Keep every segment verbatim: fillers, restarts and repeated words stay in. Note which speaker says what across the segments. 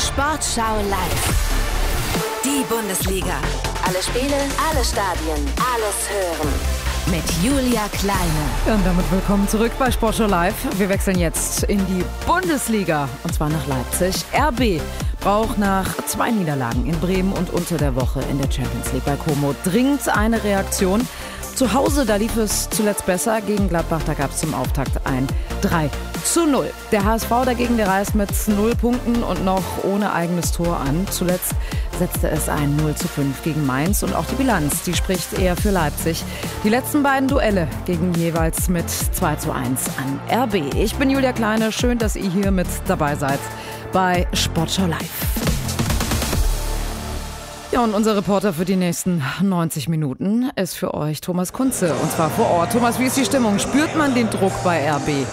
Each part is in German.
Speaker 1: Sportschau live. Die Bundesliga. Alle Spiele, alle Stadien, alles hören. Mit Julia Kleine.
Speaker 2: Und damit willkommen zurück bei Sportschau live. Wir wechseln jetzt in die Bundesliga. Und zwar nach Leipzig. R B braucht nach zwei Niederlagen in Bremen und unter der Woche in der Champions League bei Como dringend eine Reaktion. Zu Hause, da lief es zuletzt besser. Gegen Gladbach, da gab es zum Auftakt ein drei zu null. Der H S V dagegen, der reist mit null Punkten und noch ohne eigenes Tor an. Zuletzt setzte es ein null zu fünf gegen Mainz. Und auch die Bilanz, die spricht eher für Leipzig. Die letzten beiden Duelle gingen jeweils mit zwei zu eins an R B. Ich bin Julia Kleine, schön, dass ihr hier mit dabei seid bei Sportschau live. Ja, und unser Reporter für die nächsten neunzig Minuten ist für euch Thomas Kunze, und zwar vor Ort. Thomas, wie ist die Stimmung? Spürt man den Druck bei R B?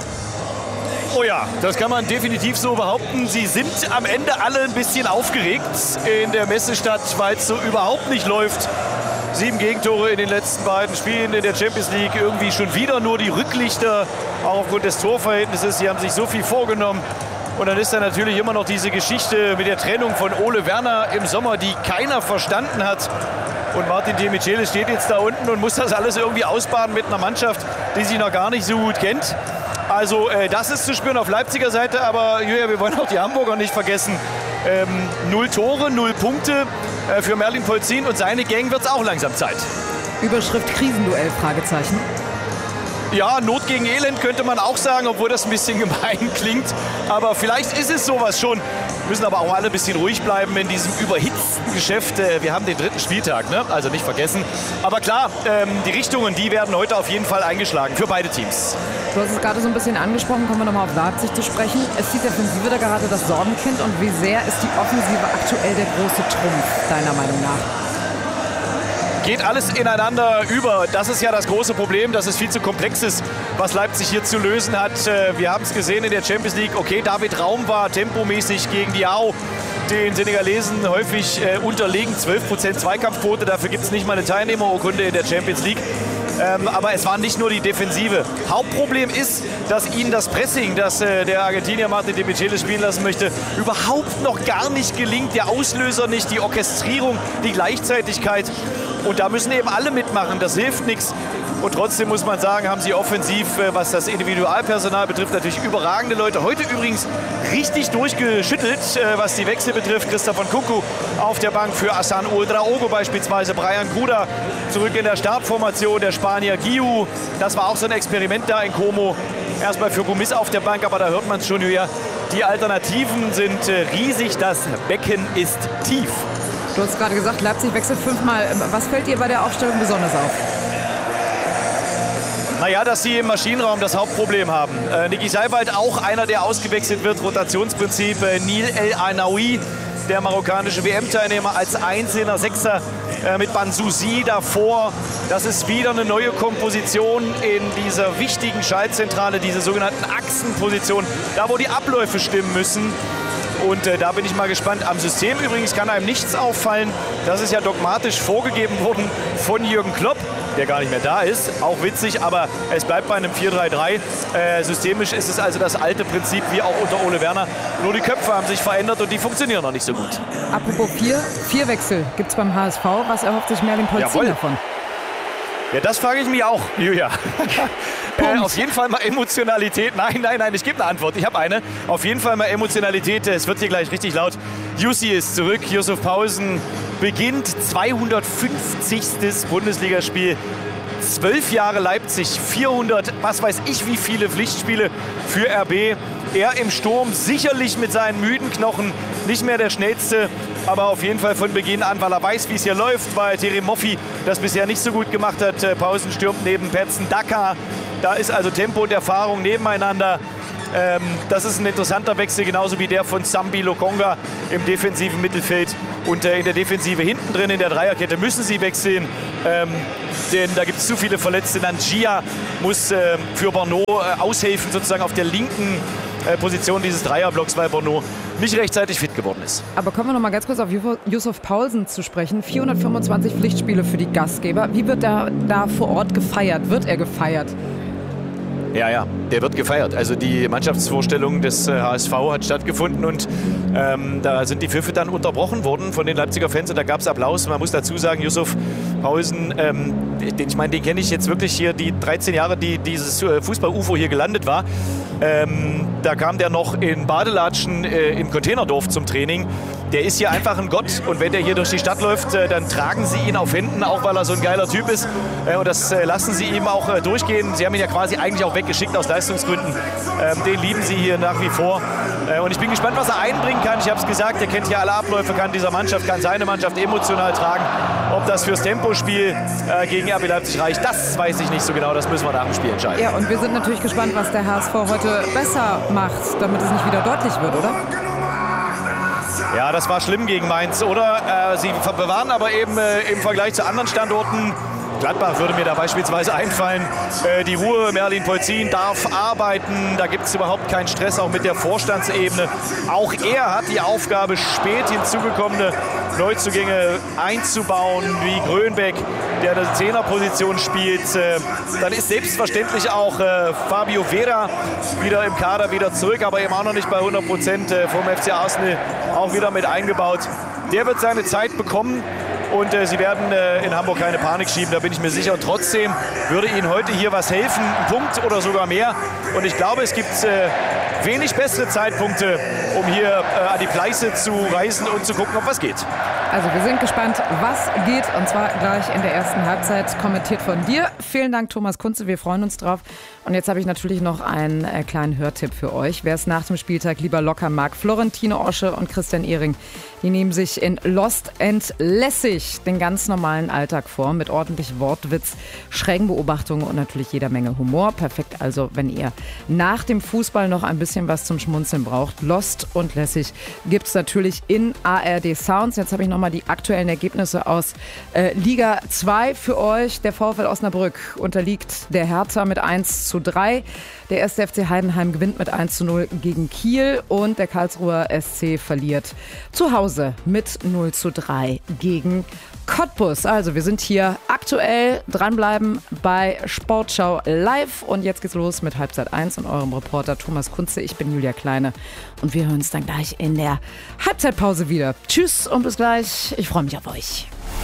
Speaker 3: Oh ja, das kann man definitiv so behaupten. Sie sind am Ende alle ein bisschen aufgeregt in der Messestadt, weil es so überhaupt nicht läuft. Sieben Gegentore in den letzten beiden Spielen in der Champions League. Irgendwie schon wieder nur die Rücklichter, auch aufgrund des Torverhältnisses. Sie haben sich so viel vorgenommen. Und dann ist da natürlich immer noch diese Geschichte mit der Trennung von Ole Werner im Sommer, die keiner verstanden hat. Und Martin De Michelis steht jetzt da unten und muss das alles irgendwie ausbaden mit einer Mannschaft, die sich noch gar nicht so gut kennt. Also äh, das ist zu spüren auf Leipziger Seite, aber Julia, wir wollen auch die Hamburger nicht vergessen. Ähm, null Tore, null Punkte äh, für Merlin Polzin und seine Gang wird es auch langsam Zeit.
Speaker 2: Überschrift Krisenduell, Fragezeichen.
Speaker 3: Ja, Not gegen Elend könnte man auch sagen, obwohl das ein bisschen gemein klingt. Aber vielleicht ist es sowas schon. Wir müssen aber auch alle ein bisschen ruhig bleiben in diesem überhitzten Geschäft. Wir haben den dritten Spieltag, ne? Also nicht vergessen. Aber klar, ähm, die Richtungen, die werden heute auf jeden Fall eingeschlagen für beide Teams.
Speaker 2: Du hast es gerade so ein bisschen angesprochen, kommen wir nochmal auf Leipzig zu sprechen. Ist die Defensive da gerade das Sorgenkind und wie sehr ist die Offensive aktuell der große Trumpf, deiner Meinung nach?
Speaker 3: Geht alles ineinander über. Das ist ja das große Problem, dass es viel zu komplex ist, was Leipzig hier zu lösen hat. Wir haben es gesehen in der Champions League. Okay, David Raum war tempomäßig gegen Diao, den Senegalesen, häufig äh, unterlegen. zwölf Prozent Zweikampfquote, dafür gibt es nicht mal eine Teilnehmerurkunde in der Champions League. Ähm, aber es war nicht nur die Defensive. Hauptproblem ist, dass ihnen das Pressing, das äh, der Argentinier Martin De Michelis spielen lassen möchte, überhaupt noch gar nicht gelingt. Der Auslöser nicht, die Orchestrierung, die Gleichzeitigkeit. Und da müssen eben alle mitmachen, das hilft nichts. Und trotzdem muss man sagen, haben sie offensiv, was das Individualpersonal betrifft, natürlich überragende Leute. Heute übrigens richtig durchgeschüttelt, was die Wechsel betrifft. Christopher Nkunku auf der Bank für Hassan Ouedraogo beispielsweise. Brian Gruda zurück in der Startformation, der Spanier Guiu. Das war auch so ein Experiment da in Como. Erstmal für Gomis auf der Bank, aber da hört man es schon wieder. Die Alternativen sind riesig, das Becken ist tief.
Speaker 2: Du hast gerade gesagt, Leipzig wechselt fünfmal. Was fällt dir bei der Aufstellung besonders auf?
Speaker 3: Naja, dass sie im Maschinenraum das Hauptproblem haben. Äh, Niki Seiwald auch einer, der ausgewechselt wird. Rotationsprinzip. Äh, Nil El Ainaoui, der marokkanische W M-Teilnehmer, als einzelner Sechser äh, mit Bansouzi davor. Das ist wieder eine neue Komposition in dieser wichtigen Schaltzentrale, diese sogenannten Achsenpositionen. Da, wo die Abläufe stimmen müssen. Und äh, da bin ich mal gespannt. Am System übrigens kann einem nichts auffallen. Das ist ja dogmatisch vorgegeben worden von Jürgen Klopp, der gar nicht mehr da ist. Auch witzig, aber es bleibt bei einem vier drei drei. Äh, systemisch ist es also das alte Prinzip wie auch unter Ole Werner. Nur die Köpfe haben sich verändert und die funktionieren noch nicht so gut.
Speaker 2: Apropos vier, vier Wechsel gibt es beim H S V. Was erhofft sich Merlin Polzin davon?
Speaker 3: Ja, das frage ich mich auch, Julia. äh, auf jeden Fall mal Emotionalität. Nein, nein, nein, ich gebe eine Antwort. Ich habe eine. Auf jeden Fall mal Emotionalität. Es wird hier gleich richtig laut. Jussi ist zurück. Yusuf Pausen beginnt zweihundertfünfzigstes Bundesligaspiel. Zwölf Jahre Leipzig, vierhundert, was weiß ich wie viele Pflichtspiele für R B. Er im Sturm, sicherlich mit seinen müden Knochen, nicht mehr der Schnellste, aber auf jeden Fall von Beginn an, weil er weiß, wie es hier läuft, weil Terem Moffi das bisher nicht so gut gemacht hat. Pausen stürmt neben Petzen Daka. Da ist also Tempo und Erfahrung nebeneinander. Ähm, das ist ein interessanter Wechsel, genauso wie der von Sambi Lokonga im defensiven Mittelfeld. Und äh, in der Defensive hinten drin, in der Dreierkette, müssen sie wechseln. Ähm, denn da gibt es zu viele Verletzte. Nanjia muss äh, für Borneau äh, aushelfen, sozusagen auf der linken äh, Position dieses Dreierblocks, weil Borneau nicht rechtzeitig fit geworden ist.
Speaker 2: Aber kommen wir noch mal ganz kurz auf Yusuf Pausen zu sprechen. vierhundertfünfundzwanzig Pflichtspiele für die Gastgeber. Wie wird er da vor Ort gefeiert? Wird er gefeiert?
Speaker 3: Ja, ja, der wird gefeiert. Also die Mannschaftsvorstellung des äh, H S V hat stattgefunden und ähm, da sind die Pfiffe dann unterbrochen worden von den Leipziger Fans und da gab es Applaus. Man muss dazu sagen, Yusuf Pausen, ähm, den, ich meine, den kenne ich jetzt wirklich hier die dreizehn Jahre, die dieses äh, Fußball-U F O hier gelandet war. Ähm, da kam der noch in Badelatschen äh, im Containerdorf zum Training. Der ist hier einfach ein Gott und wenn der hier durch die Stadt läuft, äh, dann tragen sie ihn auf Händen, auch weil er so ein geiler Typ ist. Äh, und das äh, lassen sie ihm auch äh, durchgehen. Sie haben ihn ja quasi eigentlich auch weggeschickt aus Leistungsgründen. Ähm, den lieben sie hier nach wie vor. Äh, und ich bin gespannt, was er einbringen kann. Ich habe es gesagt, er kennt hier alle Abläufe, kann dieser Mannschaft, kann seine Mannschaft emotional tragen. Ob das fürs Tempospiel äh, gegen R B Leipzig reicht, das weiß ich nicht so genau. Das müssen wir nach dem Spiel entscheiden.
Speaker 2: Ja, und wir sind natürlich gespannt, was der H S V heute besser macht, damit es nicht wieder deutlich wird, oder?
Speaker 3: Ja, das war schlimm gegen Mainz, oder? Äh, sie bewahren aber eben äh, im Vergleich zu anderen Standorten, Gladbach würde mir da beispielsweise einfallen, äh, die Ruhe. Merlin Polzin darf arbeiten, da gibt es überhaupt keinen Stress, auch mit der Vorstandsebene. Auch er hat die Aufgabe, spät hinzugekommene Neuzugänge einzubauen, wie Grönbeck, der eine Zehnerposition spielt. Äh, dann ist selbstverständlich auch äh, Fabio Vera wieder im Kader, wieder zurück, aber eben auch noch nicht bei hundert Prozent äh, vom F C Arsenal, auch wieder mit eingebaut. Der wird seine Zeit bekommen. Und äh, sie werden äh, in Hamburg keine Panik schieben, da bin ich mir sicher. Und trotzdem würde ihnen heute hier was helfen, ein Punkt oder sogar mehr. Und ich glaube, es gibt äh, wenig bessere Zeitpunkte, um hier äh, an die Pleiße zu reisen und zu gucken, ob was geht.
Speaker 2: Also wir sind gespannt, was geht. Und zwar gleich in der ersten Halbzeit, kommentiert von dir. Vielen Dank, Thomas Kunze, wir freuen uns drauf. Und jetzt habe ich natürlich noch einen äh, kleinen Hörtipp für euch. Wer es nach dem Spieltag lieber locker mag, Florentino Osche und Christian Ehring, die nehmen sich in Lost and Lässig den ganz normalen Alltag vor, mit ordentlich Wortwitz, schrägen Beobachtungen und natürlich jeder Menge Humor. Perfekt also, wenn ihr nach dem Fußball noch ein bisschen was zum Schmunzeln braucht. Lost und Lässig gibt es natürlich in A R D Sounds. Jetzt habe ich nochmal die aktuellen Ergebnisse aus äh, Liga zwei für euch. Der VfL Osnabrück unterliegt der Hertha mit eins zu drei. Der erste F C Heidenheim gewinnt mit eins zu null gegen Kiel und der Karlsruher S C verliert zu Hause mit null zu drei gegen Cottbus. Also wir sind hier aktuell, dranbleiben bei Sportschau live und jetzt geht's los mit Halbzeit eins und eurem Reporter Thomas Kunze. Ich bin Julia Kleine und wir hören uns dann gleich in der Halbzeitpause wieder. Tschüss und bis gleich. Ich freue mich auf euch.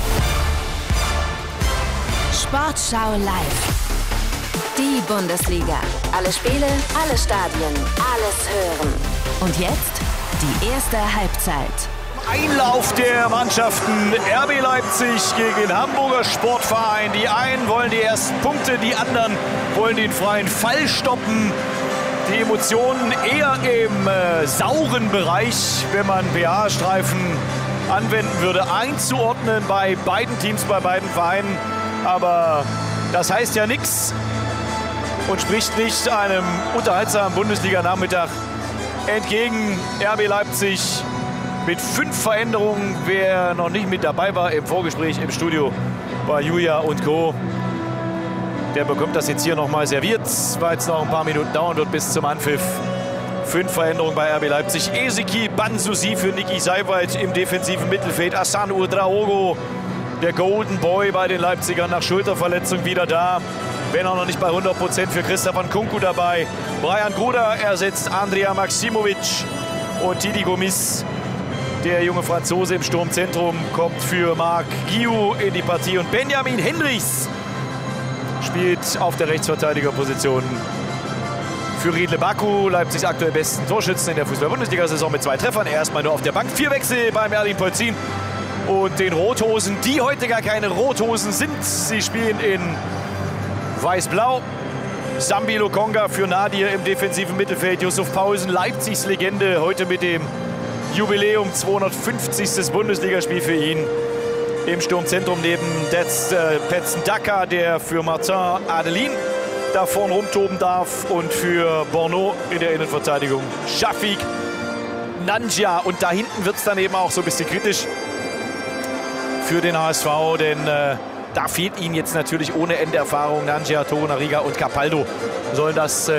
Speaker 1: Sportschau live. Die Bundesliga. Alle Spiele, alle Stadien, alles hören. Und jetzt die erste Halbzeit.
Speaker 3: Einlauf der Mannschaften. R B Leipzig gegen den Hamburger Sportverein. Die einen wollen die ersten Punkte, die anderen wollen den freien Fall stoppen. Die Emotionen eher im äh, sauren Bereich, wenn man B H-Streifen anwenden würde, einzuordnen bei beiden Teams, bei beiden Vereinen. Aber das heißt ja nichts und spricht nicht einem unterhaltsamen Bundesliga-Nachmittag entgegen. R B Leipzig mit fünf Veränderungen. Wer noch nicht mit dabei war im Vorgespräch im Studio bei Julia und Co., der bekommt das jetzt hier nochmal serviert, weil es noch ein paar Minuten dauern wird bis zum Anpfiff. Fünf Veränderungen bei R B Leipzig. Ezeki Banzusi für Niki Seiwald im defensiven Mittelfeld. Hassan Ouedraogo, der Golden Boy bei den Leipzigern, nach Schulterverletzung wieder da. Wenn auch noch nicht bei hundert Prozent für Christoph Nkunku dabei. Brian Gruda ersetzt Andrea Maximovic und Didi Gomis. Der junge Franzose im Sturmzentrum kommt für Marc Guiu in die Partie. Und Benjamin Henrichs spielt auf der Rechtsverteidigerposition für Riedle Baku, Leipzigs aktuell besten Torschützen in der Fußball-Bundesliga-Saison mit zwei Treffern. Erstmal nur auf der Bank. Vier Wechsel bei Merlin Polzin und den Rothosen, die heute gar keine Rothosen sind. Sie spielen in Weiß-Blau. Sambi Lokonga für Nadir im defensiven Mittelfeld. Yusuf Pausen, Leipzigs Legende, heute mit dem Jubiläum, zweihundertfünfzigstes Bundesligaspiel für ihn. Im Sturmzentrum neben Detz, äh, Petzen Daka, der für Martin Adelin da vorne rumtoben darf. Und für Borneau in der Innenverteidigung Shafik Nangia. Und da hinten wird es dann eben auch so ein bisschen kritisch für den H S V, denn äh, da fehlt ihnen jetzt natürlich ohne Ende Erfahrung. Nangia, Torunariga und Capaldo sollen das äh,